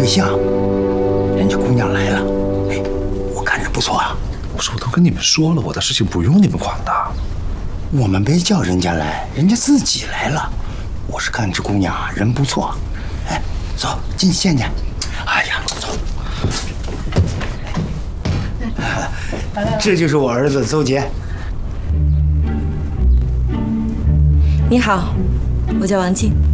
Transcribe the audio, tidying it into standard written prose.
相，人家姑娘来了，哎，我看着不错啊。 我说我都跟你们说了，我的事情不用你们管的。 我们没叫人家来，人家自己来了。我是看这姑娘啊，人不错。哎，走进县去。哎呀，走。这就是我儿子邹杰。 你好，我叫王静。